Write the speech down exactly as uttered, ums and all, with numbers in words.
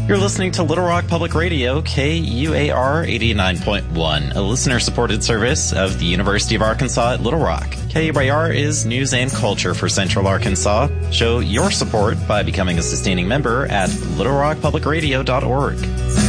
You're listening to Little Rock Public Radio, K U A R eighty-nine point one, a listener-supported service of the University of Arkansas at Little Rock. K U A R is news and culture for Central Arkansas. Show your support by becoming a sustaining member at little rock public radio dot org.